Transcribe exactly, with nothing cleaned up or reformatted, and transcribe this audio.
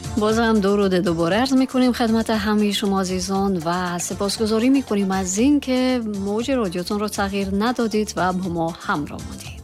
باز هم درود دوباره عرض میکنیم خدمت همه شما عزیزان و سپاسگزاری میکنیم از این که موج رادیوتون رو تغییر ندادید و با ما همراه بودید.